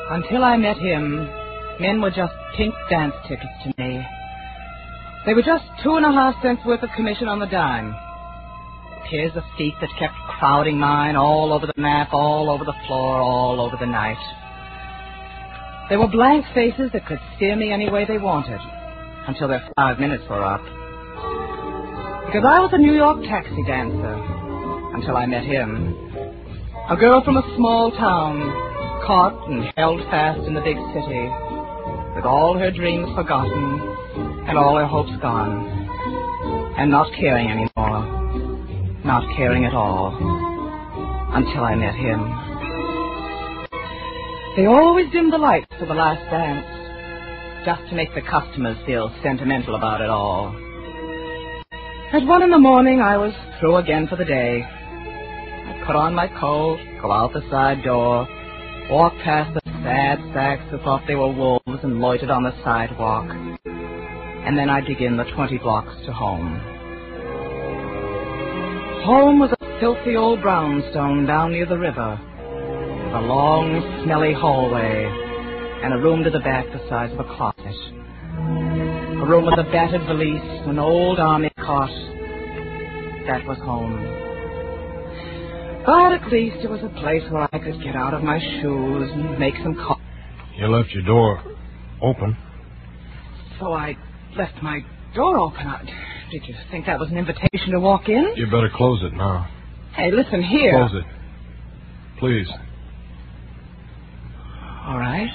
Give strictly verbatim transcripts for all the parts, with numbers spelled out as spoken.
Until I met him, men were just pink dance tickets to me. They were just two and a half cents worth of commission on the dime. Tears of feet that kept crowding mine all over the map, all over the floor, all over the night. There were blank faces that could steer me any way they wanted, until their five minutes were up. Because I was a New York taxi dancer, until I met him. A girl from a small town, caught and held fast in the big city, with all her dreams forgotten and all her hopes gone, and not caring anymore. Not caring at all, until I met him. They always dimmed the lights for the last dance, just to make the customers feel sentimental about it all. At one in the morning, I was through again for the day. I'd put on my coat, go out the side door, walk past the sad sacks who thought they were wolves and loitered on the sidewalk, and then I'd begin the twenty blocks to home. Home was a filthy old brownstone down near the river, with a long, smelly hallway, and a room to the back the size of a closet. A room with a battered valise, an old army cot. That was home. But at least it was a place where I could get out of my shoes and make some coffee. You left your door open. So I left my door open. Did you think that was an invitation to walk in? You better close it now. Hey, listen here. Close it. Please. All right.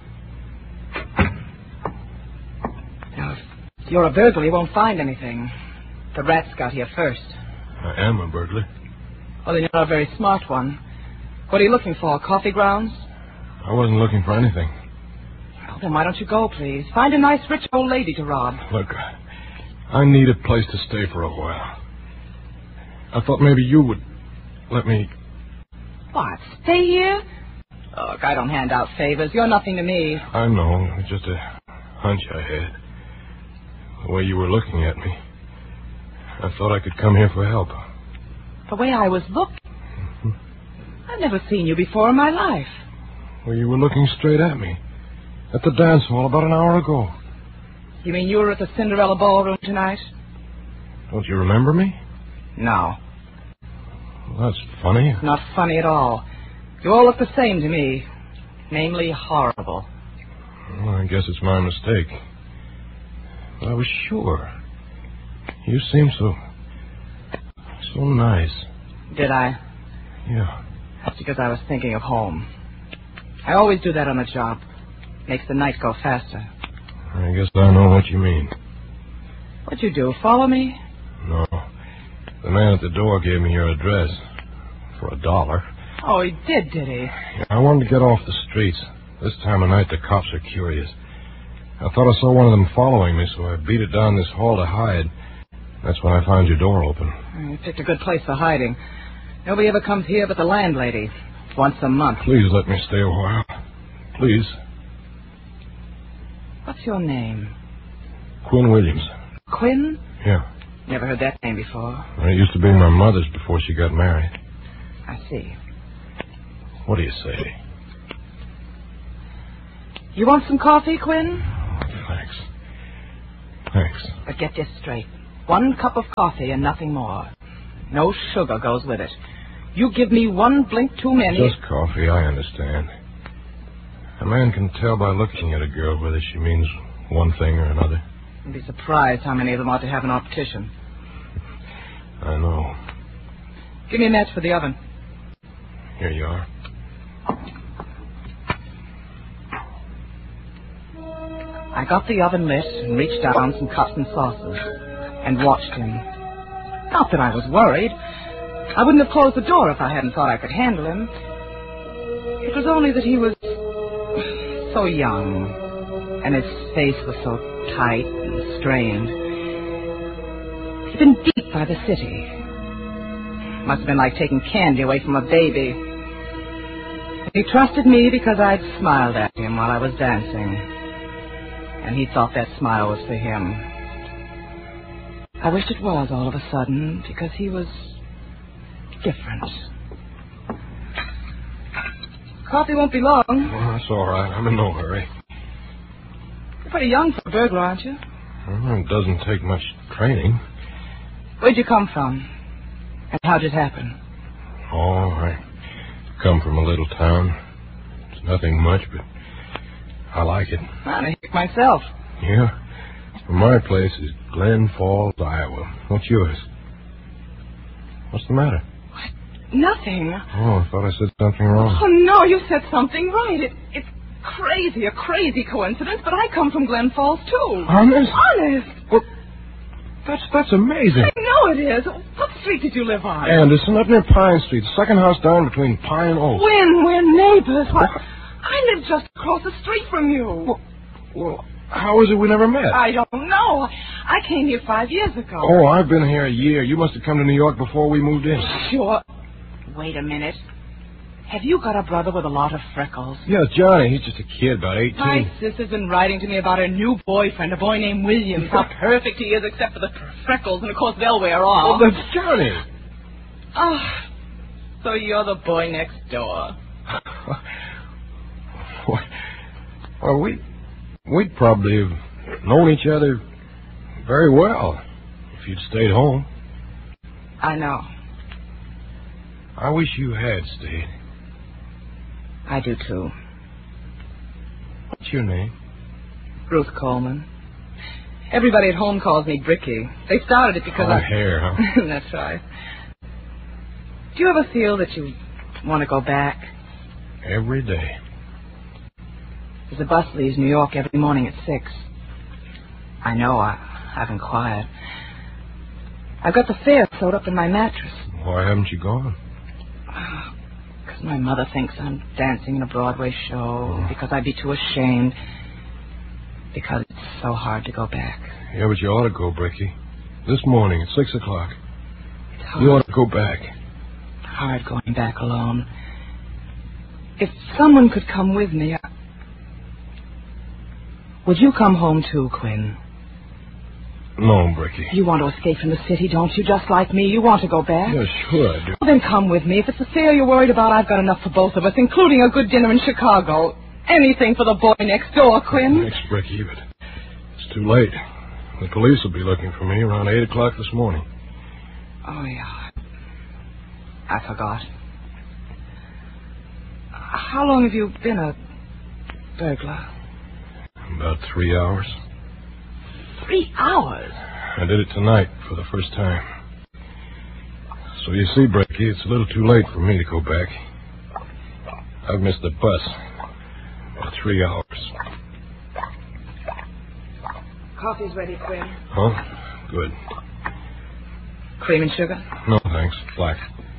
Now, if you're a burglar, you won't find anything. The rats got here first. I am a burglar. Well, then you're not a very smart one. What are you looking for, coffee grounds? I wasn't looking for anything. Well, then why don't you go, please? Find a nice rich old lady to rob. Look, I need a place to stay for a while. I thought maybe you would let me... What, stay here? Look, I don't hand out favors. You're nothing to me. I know. It's just a hunch I had. The way you were looking at me. I thought I could come here for help. The way I was looking? Mm-hmm. I've never seen you before in my life. Well, you were looking straight at me. At the dance hall about an hour ago. You mean you were at the Cinderella Ballroom tonight? Don't you remember me? No. Well, that's funny. Not funny at all. You all look the same to me. Namely, horrible. Well, I guess it's my mistake. But I was sure. You seemed so... so nice. Did I? Yeah. That's because I was thinking of home. I always do that on a job. Makes the night go faster. I guess I know what you mean. What'd you do, follow me? No. The man at the door gave me your address. For a dollar. Oh, he did, did he? Yeah, I wanted to get off the streets. This time of night, the cops are curious. I thought I saw one of them following me, so I beat it down this hall to hide. That's when I found your door open. You picked a good place for hiding. Nobody ever comes here but the landlady. Once a month. Please let me stay a while. Please. What's your name? Quinn Williams. Quinn? Yeah. Never heard that name before. Well, it used to be my mother's before she got married. I see. What do you say? You want some coffee, Quinn? Thanks. Thanks. But get this straight. One cup of coffee and nothing more. No sugar goes with it. You give me one blink too many... Just coffee, I understand. A man can tell by looking at a girl whether she means one thing or another. You'd be surprised how many of them ought to have an optician. I know. Give me a match for the oven. Here you are. I got the oven lit and reached down some cups and saucers and watched him. Not that I was worried. I wouldn't have closed the door if I hadn't thought I could handle him. It was only that he was so young, and his face was so tight and strained. He'd been beat by the city. Must have been like taking candy away from a baby. He trusted me because I'd smiled at him while I was dancing. And he thought that smile was for him. I wished it was all of a sudden, because he was different. Coffee won't be long. Well, that's all right. I'm in no hurry. You're pretty young for a burglar, aren't you? Well, it doesn't take much training. Where'd you come from? And how'd it happen? Oh, I come from a little town. It's nothing much, but I like it. I'm a hick myself. Yeah? Well, my place is Glen Falls, Iowa. What's yours? What's the matter? What? Nothing. Oh, I thought I said something wrong. Oh, no, you said something right. It, it's crazy, a crazy coincidence, but I come from Glen Falls, too. Honest? Honest. Well, that's, that's amazing. I know it is. What street did you live on? Anderson, up near Pine Street, the second house down between Pine and Oak. When? We're neighbors. What? I live just across the street from you. Well, well, how is it we never met? I don't know. I came here five years ago. Oh, I've been here a year. You must have come to New York before we moved in. Sure. Wait a minute. Have you got a brother with a lot of freckles? Yeah, Johnny. He's just a kid, about eighteen. My sister's been writing to me about her new boyfriend, a boy named Williams. How perfect he is, except for the freckles, and of course they'll wear off. Oh, that's Johnny. Oh, so you're the boy next door. Well, we, we'd probably have known each other very well if you'd stayed home. I know. I wish you had stayed. I do, too. What's your name? Ruth Coleman. Everybody at home calls me Bricky. They started it because oh, I... hair, huh? That's right. Do you ever feel that you want to go back? Every day. There's a bus leaves New York every morning at six. I know. I haven't inquired. I've got the fare sewed up in my mattress. Why haven't you gone? Because my mother thinks I'm dancing in a Broadway show. Oh. Because I'd be too ashamed. Because it's so hard to go back. Yeah, but you ought to go, Bricky. This morning at six o'clock. It's hard. You ought to go back. Hard going back alone. If someone could come with me, I... Would you come home too, Quinn? No, Bricky. You want to escape from the city, don't you? Just like me. You want to go back? Yeah, sure I do. Well, then come with me. If it's the sale you're worried about, I've got enough for both of us, including a good dinner in Chicago. Anything for the boy next door, Quinn. Thanks, Bricky, but it's too late. The police will be looking for me around eight o'clock this morning. Oh, yeah. I forgot. How long have you been a burglar? About three hours. Three hours? I did it tonight for the first time. So you see, Bricky, it's a little too late for me to go back. I've missed the bus by three hours. Coffee's ready, Quinn. Huh? Good. Cream and sugar? No, thanks. Black.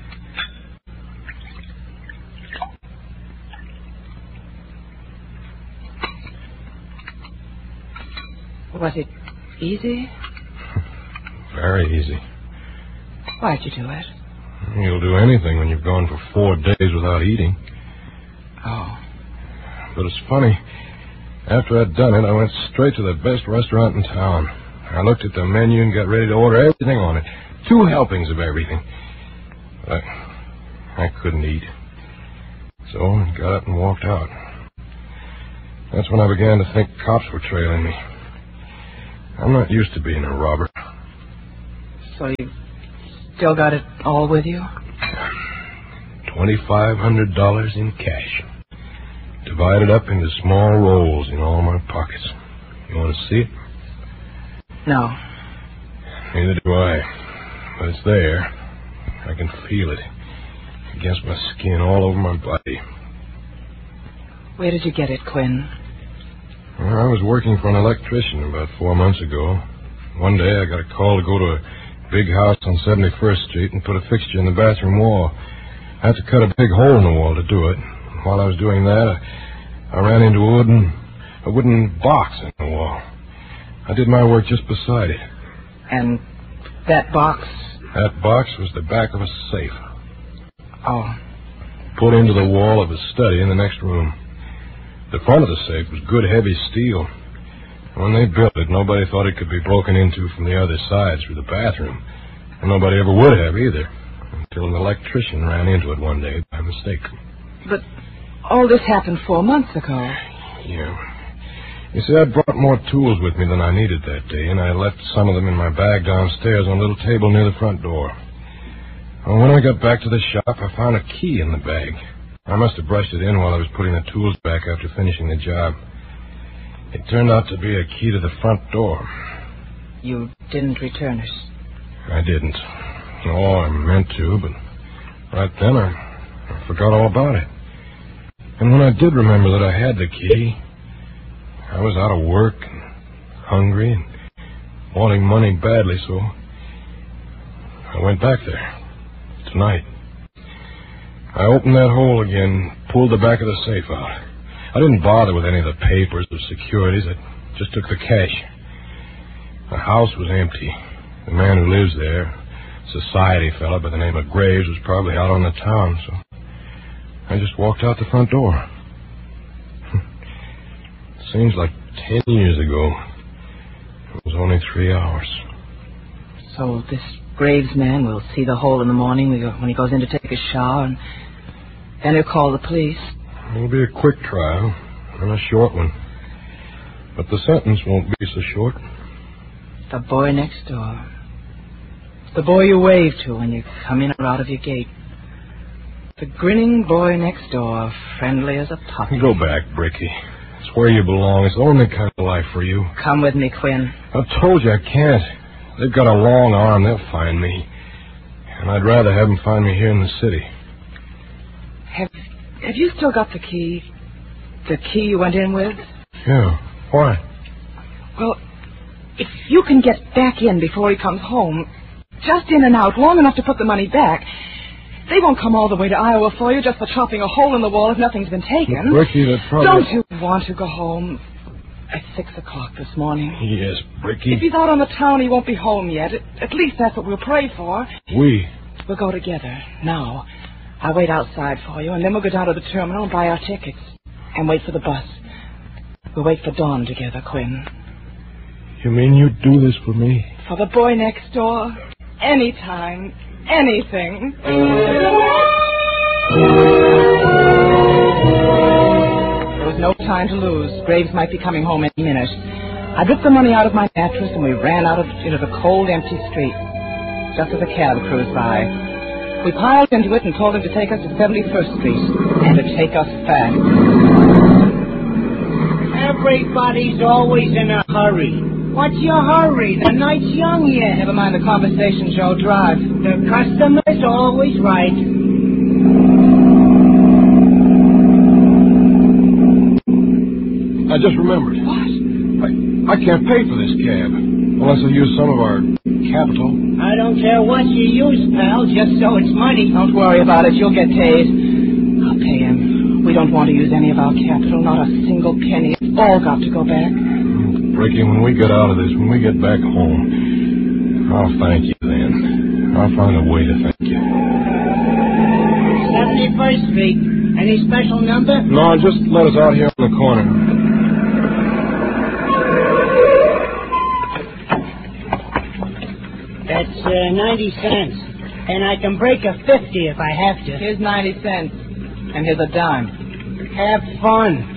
Was it easy? Very easy. Why'd you do it? You'll do anything when you've gone for four days without eating. Oh. But it's funny. After I'd done it, I went straight to the best restaurant in town. I looked at the menu and got ready to order everything on it. Two helpings of everything. But I, I couldn't eat. So I got up and walked out. That's when I began to think cops were trailing me. I'm not used to being a robber. So you still got it all with you? Twenty-five hundred dollars in cash. Divided up into small rolls in all my pockets. You want to see it? No. Neither do I. But it's there. I can feel it. Against my skin, all over my body. Where did you get it, Quinn? Well, I was working for an electrician about four months ago. One day I got a call to go to a big house on seventy-first Street and put a fixture in the bathroom wall. I had to cut a big hole in the wall to do it. While I was doing that, I, I ran into a wooden, a wooden box in the wall. I did my work just beside it. And that box? That box was the back of a safe. Oh. Put into the wall of a study in the next room. The front of the safe was good, heavy steel. When they built it, nobody thought it could be broken into from the other side through the bathroom. And nobody ever would have either, until an electrician ran into it one day by mistake. But all this happened four months ago. Yeah. You see, I brought more tools with me than I needed that day, and I left some of them in my bag downstairs on a little table near the front door. Well, when I got back to the shop, I found a key in the bag. I must have brushed it in while I was putting the tools back after finishing the job. It turned out to be a key to the front door. You didn't return it? I didn't. Oh, I meant to, but right then I, I forgot all about it. And when I did remember that I had the key, I was out of work and hungry and wanting money badly, so I went back there tonight. I opened that hole again, pulled the back of the safe out. I didn't bother with any of the papers or securities. I just took the cash. The house was empty. The man who lives there, society fellow by the name of Graves, was probably out on the town, so I just walked out the front door. Seems like ten years ago. It was only three hours. So this Graves man will see the hole in the morning when he goes in to take a shower, and then he'll call the police. It'll be a quick trial, and a short one. But the sentence won't be so short. The boy next door. The boy you wave to when you come in or out of your gate. The grinning boy next door, friendly as a puppy. Go back, Bricky. It's where you belong. It's the only kind of life for you. Come with me, Quinn. I've told you I can't. They've got a long arm. They'll find me. And I'd rather have them find me here in the city. Have, have you still got the key? The key you went in with? Yeah. Why? Well, if you can get back in before he comes home, just in and out, long enough to put the money back, they won't come all the way to Iowa for you just for chopping a hole in the wall if nothing's been taken. Bricky, that's probably... Don't you want to go home at six o'clock this morning? Yes, Bricky. If he's out on the town, he won't be home yet. At, at least that's what we'll pray for. We? We'll go together. Now, I'll wait outside for you, and then we'll go down to the terminal and buy our tickets. And wait for the bus. We'll wait for dawn together, Quinn. You mean you'd do this for me? For the boy next door? Anytime. Anything. There was no time to lose. Graves might be coming home any minute. I ripped the money out of my mattress and we ran out of, into the cold, empty street. Just as a cab cruised by. We piled into it and told him to take us to seventy-first Street. And to take us fast. Everybody's always in a hurry. What's your hurry? The night's young yet. Never mind the conversation, Joe. Drive. The customer's always right. I just remembered. What? I, I can't pay for this cab unless I use some of our capital. I don't care what you use, pal, just so it's money. Don't worry about it. You'll get paid. I'll pay him. We don't want to use any of our capital, not a single penny. It's all got to go back. Ricky, when we get out of this, when we get back home, I'll thank you then. I'll find a way to thank you. seventy-first Street. Any special number? No, just let us out here on the corner. That's uh, ninety cents. And I can break a fifty if I have to. Here's ninety cents. And here's a dime. Have fun.